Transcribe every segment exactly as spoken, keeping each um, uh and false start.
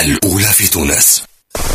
الأولى في تونس.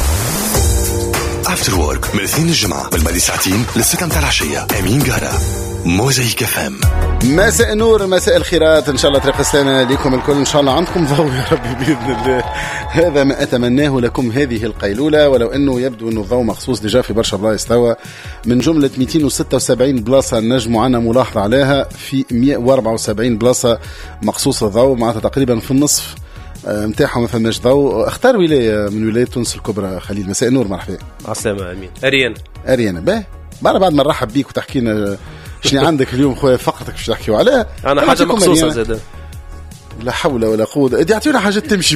افتر وورك من الاثنين الجمعة من بعد ساعتين للستة متاع العشية. أمين قهرة، موزايك اف ام. مساء النور، مساء الخيرات، ان شاء الله طريق السلامة لكم الكل، ان شاء الله عندكم ضوء يا ربي باذن الله. هذا ما اتمناه لكم هذه القيلولة، ولو انه يبدو انه الضوء مخصوص ديجا في برشا بلايص توا. من جملة مئتين وستة وسبعين بلاصة نجموا عنا ملاحظة عليها، في مئة وأربعة وسبعين بلاصة مخصوص الضوء، معناتها تقريبا في النصف متاعهم ما فماش ضوء. اختار ولاية من ولايات تونس الكبرى. خليل مساء النور، مرحبا. عسلامة أمين. أريانا أريانا باه بعد بعد ما نرحب بيك وتحكينا شنو عندك اليوم خويا، فقرتك باش تحكيو عليها. أنا حاجة مخصوصة زادة. لا حول ولا قوة، ادي اعطيونا حاجات تمشي.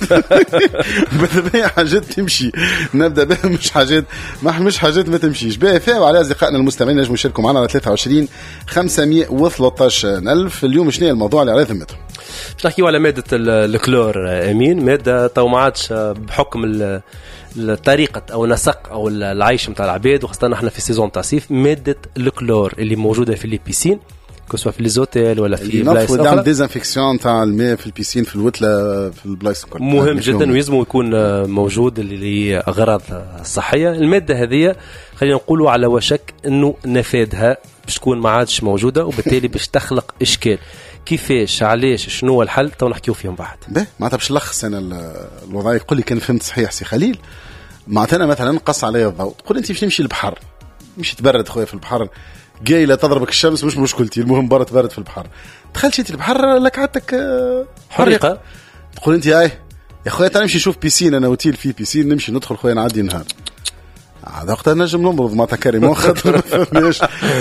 بدنا حاجات تمشي نبدا بها، مش حاجات ما مش حاجات ما تمشيش بها. فيها على اصدقائنا المستمعين نجموا يشاركوا معنا على ثلاثة وعشرين خمسمائة وثلاثة عشر ألف. اليوم شنو الموضوع اللي على ذمتهم؟ باش نحكيو على مادة الكلور أمين. مادة تو ما عادش بحكم الطريقة أو نسق أو العيش متاع العباد، وخاصة نحن في سيزون تاع صيف. مادة الكلور اللي موجودة في البيسين، كسوا في ليزوتيل ولا في بلايص أخرى، نعمل ديزانفيكسيون تاع الماء في البيسين في الوتلة في البلايص الكل. مهم جدا ويزمو يكون موجود اللي أغراض صحية. المادة هذه خلينا نقولوا على وشك إنه نفادها باش تكون ما عادش موجودة، وبالتالي باش تخلق إشكال. كيفاش، علاش، شنو هو الحل، تو نحكيو فيهم بعد. به معناتها باش نلخص انا الوضعيه. يقول لي كان فهمت صحيح سي خليل، معناتها انا مثلا قص عليا الضوء، تقول انت باش نمشي للبحر، مشي تبرد خويا في البحر، قايله تضربك الشمس مش مشكلتي، المهم برد برد في البحر. دخلت شيتي البحر لك عندك حريقه، تقول انت هاي يا خويا تعال نمشي نشوف بيسين، انا اوتيل فيه بيسين، نمشي ندخل خويا نعدي نهار. هذا وقتها نجم نمرض معناتها كريم خاطر ما فهمناش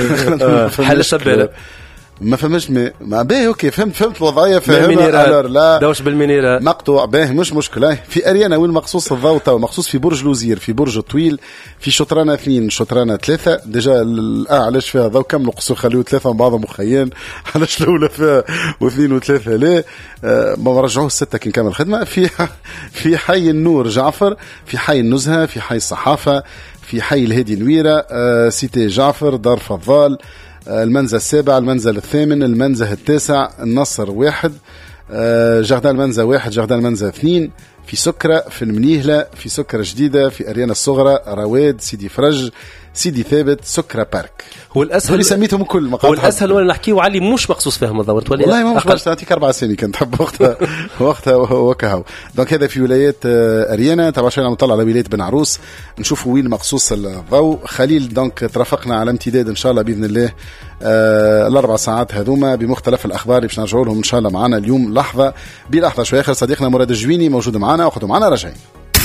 حل سباله ما فهمش ما باهي. اوكي فهمت فهمت الوضعيه، فهمها. لا دوش بالمنيره مقطوع باهي مش مشكله. في اريانا وين مخصوص الضوء تو مخصوص في برج لوزير، في برج الطويل، في شطرانه اثنين شطرانه ثلاثه. ديجا الاه علاش فيها ضوء كملوا قصوا خليوا ثلاثه من بعضهم مخيين، علاش الاولى فيها واثنين وثلاثه لا آه ما رجعوه السته كي نكمل الخدمه. في في حي النور جعفر، في حي النزهه، في حي الصحافه، في حي الهادي نويره، آه سيتي جعفر، دار فضال، المنزل السابع، المنزل الثامن، المنزل التاسع، النصر واحد، جردان المنزل واحد، جردان المنزل اثنين، في سكرة، في المنيهلة، في سكرة جديدة، في أريانا الصغرى، رواد، سيدي فرج، سيدي ثابت، سكرة بارك. هو الأسهل اللي سميتهم كل مقاطع. هو الأسهل ولا نحكيه علي مش مخصوص فيهم الضوء تولي والله ما مش باش نعطيك أربع سنين كنت حب وقتها وقتها وكهو. دونك هذا في ولايات أريانا. طبعا شينا نطلع على ولاية بن عروس نشوفوا وين مخصوص الضوء. خليل دونك ترافقنا على امتداد إن شاء الله بإذن الله آه الأربع ساعات هذوما بمختلف الأخبار باش نرجعوا لهم إن شاء الله معنا اليوم لحظة بلحظة شوية. آخر صديقنا مراد الجويني موجود معنا، وأخذوا معنا راجعين.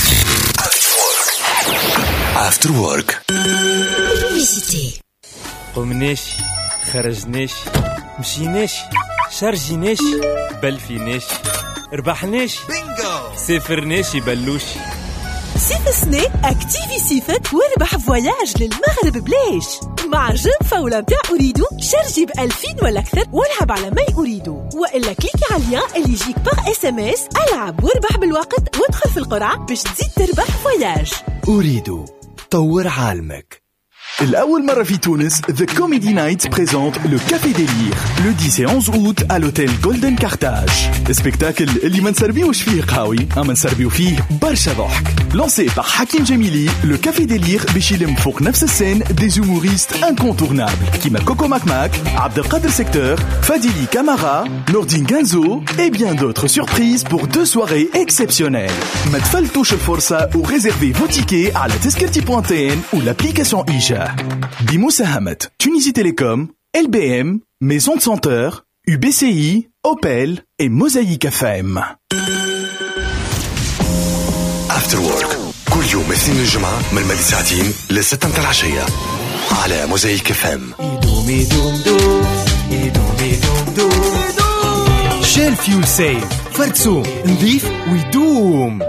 After work. قمناش، خرجناش، مشيناش، شارجيناش، بلفيناش، ربحناش، سافرناش بلوش. صيف سنة اكتيفي صيفك واربح فواياج للمغرب بلاش مع جنفة ولا متاع أريدو. شارجي بألفين ولا أكثر والعب على ما أريدو، وإلا كليكي على اللين اللي يجيك باغ اس ام اس. العب واربح بالوقت وادخل في القرعة باش تزيد تربح فواياج. أريدو طور عالمك. الأول مرة في تونس The Comedy Night présente le Café Délire le dix et onze août à l'hôtel Golden Carthage. سبيكتاكل اللي ما نسربيوش فيه قهاوي اما نسربيو فيه برشا ضحك. Lancé par Hakim Djemili, le Café Délire باش يلم فوق نفس السين des humoristes incontournables كيما كوكو ماكماك، عبد القادر سيكتور، Fadili Camara, Nordine Ganzo et bien d'autres surprises pour deux soirées exceptionnelles. ما تفلتوش الفرصة و réservez vos tickets على تذكرتي بوان تي ان ou l'application إيجا. بمساهمة Tunisie Télécom, L B M, Maison de Senteur, U B C I, Opel et Mosaïque اف ام. After work كل يوم اثنين الجمعة من بعد ساعتين للستة متاع العشية على موزايك اف ام. يدوم يدوم دوم يدوم يدوم دوم. شيل فيول سيف فرتسو نظيف ويدوم.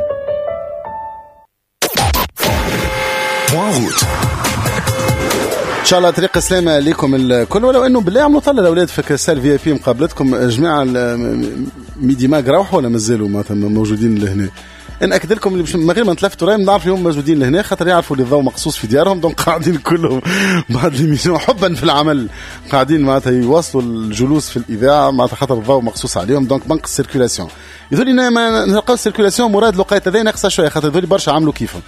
بوان روت. ان شاء الله طريق السلامة لكم الكل. ولو انه بالله عملوا طلع الاولاد في كسال في اي بي مقابلتكم جماعه ميدي ماغ روحوا ولا مازالوا مثلا موجودين لهنا؟ ناكد لكم اللي من غير ما نتلفتوا راهم نعرف اليوم موجودين لهنا خاطر يعرفوا اللي الضوء مخصوص في ديارهم، دونك قاعدين كلهم بعد الميسيون حبا في العمل قاعدين معناتها يواصلوا الجلوس في الاذاعه معناتها خاطر الضوء مخصوص عليهم. دونك بنك السيركيلاسيون يقول لنا ما نلقاو السيركيلاسيون مراد لقيت هذا ناقصه شويه خاطر يقول برشا عملوا كيفهم.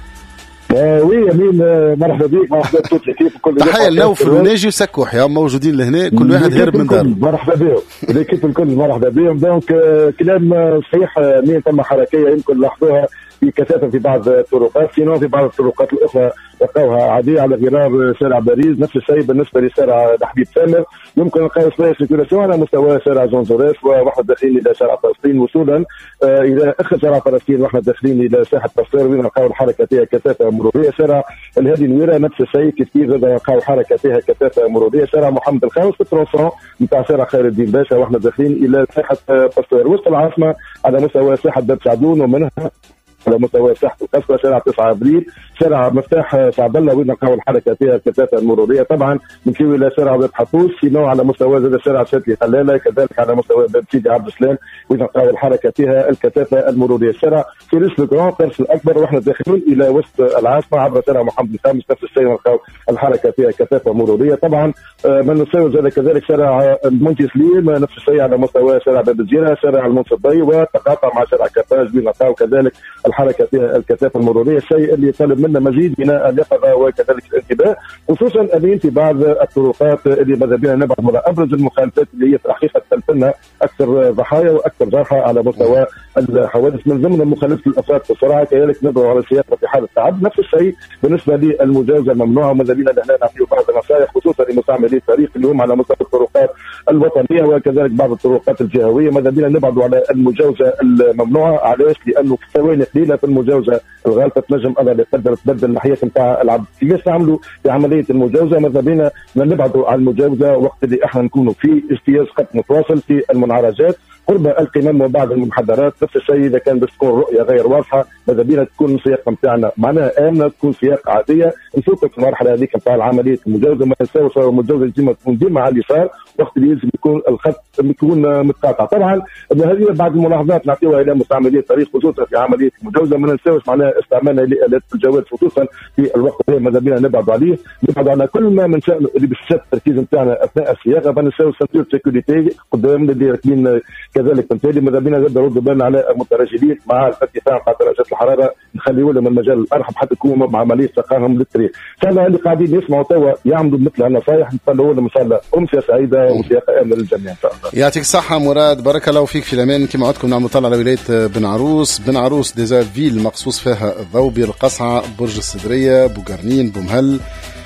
وي امين مرحبا بك مرحبا بكل كيف كل تحيه لنوفل وناجي وسكوح يا موجودين لهنا كل واحد هرب من داره. مرحبا بهم ليكيب الكل مرحبا بهم. دونك كلام صحيح مين ثم حركيه يمكن لاحظوها في كثافه في بعض الطرقات، سينو في بعض الطرقات الاخرى لقاوها عاديه على غرار شارع باريس. نفس الشيء بالنسبه لشارع حبيب سامر، يمكن نلقاو شويه سيركيلاسيون على مستوى شارع جون زوريس واحنا داخلين الى شارع فلسطين وصولا آه الى اخر شارع فلسطين واحنا داخلين الى ساحه باستور وين نلقاو الحركه فيها كثافه مروريه. شارع الهادي نويره نفس الشيء كيف كيف نلقاو حركه فيها كثافه مروريه. شارع محمد الخامس في الترونسون نتاع شارع خير الدين باشا واحنا داخلين الى ساحه باستور وسط العاصمه على مستوى ساحه باب سعدون ومنها على مستوى ساحه القصبه شارع تسعة ابريل شارع مفتاح سعد الله وين نلقاو الحركه فيها الكثافه المروريه. طبعا نمشيو الى شارع باب حطوس سينو على مستوى زاد شارع شاتلي خلاله كذلك على مستوى باب سيدي عبد السلام وين نلقاو الحركه فيها الكثافه المروريه. شارع فيريس لوغران طرس الاكبر واحنا داخلين الى وسط العاصمه عبر شارع محمد الخامس نفس الشيء نلقاو الحركه فيها كثافه مروريه. طبعا من نساو زاد كذلك شارع المونتي سليم نفس الشيء على مستوى شارع باب الجيره شارع المنصبي وتقاطع مع شارع كفاج وين نلقاو كذلك الحركه فيها الكثافه المروريه. الشيء اللي يطلب منا مزيد من اليقظه وكذلك الانتباه خصوصا امين في بعض الطرقات اللي ماذا بنا نبعد على ابرز المخالفات اللي هي في الحقيقه تلف لنا اكثر ضحايا واكثر جرحى على مستوى الحوادث من ضمن مخالفه الافراد في السرعه كذلك ندعو على السياقه في حاله تعب. نفس الشيء بالنسبه للمجاوزه الممنوعه وماذا بنا نحن نعطيو بعض النصائح خصوصا لمستعملي الطريق اللي هم على مستوى الطرقات الوطنيه وكذلك بعض الطرقات الجهويه ماذا بنا نبعدوا على المجاوزه الممنوعه. علاش؟ لانه في ثواني قليله في المجاوزه الغالطه تنجم الله يقدر تبدل الناحيه نتاع العبد. كيفاش نعملوا في عمليه المجاوزه؟ ماذا بينا نبعدوا على المجاوزه وقت اللي احنا نكونوا في اجتياز خط متواصل في المنعرجات قرب القمم وبعض المحاذرات. نفس الشيء اذا كان باش تكون رؤيه غير واضحه ماذا بينا تكون السياقه نتاعنا معناها امنه تكون سياق عاديه نفوتوا في المرحله هذيك نتاع عمليه المجاوزه. ما نساوش المجاوزه ديما تكون ديما على اليسار وقت اللي يلزم يكون الخط يكون متقاطع. طبعا هذه بعض الملاحظات نعطيوها الى مستعملي الطريق خصوصا في عمليه المجاوزه. ما ننساوش معناها استعمالنا لآلات الجواز خصوصا في الوقت هذا ماذا بينا نبعد عليه نبعد على كل ما من شأنه اللي باش يشتت التركيز نتاعنا اثناء السياقه. ما ننساوش سنتور سيكوريتي قدامنا اللي راكبين كذلك بالتالي ماذا بينا نبدا نردوا بالنا على المترجلين مع الارتفاع نتاع درجات الحراره نخليوا لهم المجال الارحب حتى يكونوا مع عمليه سقاهم للطريق. ان شاء الله اللي قاعدين يسمعوا توا يعملوا مثل هالنصائح نتمنوا لهم ان شاء الله امسيه سعيده وسياقه امنه للجميع ان شاء الله. يعطيك الصحه مراد بارك الله فيك في الامان. كما عدتكم نعملوا طلع على ولايه بن عروس. بن عروس ديزا فيل مقصوص فيها الضوء بير القصعه برج السدريه بوقرنين بومهل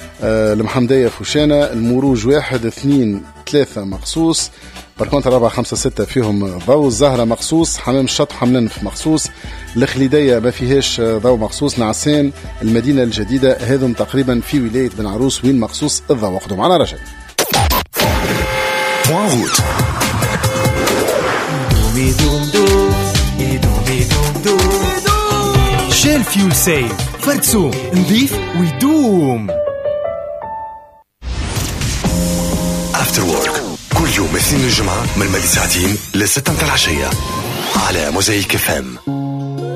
آه المحمديه فوشانه المروج واحد اثنين ثلاثه مقصوص بركونت أربعة خمسة ستة فيهم ضوء. الزهرة مخصوص حمام الشط حمننف مخصوص الخليدية ما فيهاش ضوء مخصوص نعسان المدينة الجديدة هذم تقريبا في ولاية بن عروس وين مخصوص الضوء. وقتهم على رجل شيل فيول سيف فرتسو نظيف ويدوم. افتر وورك كل يوم اثنين الجمعة من مدي ساعتين لستة العشية على موزايك اف ام.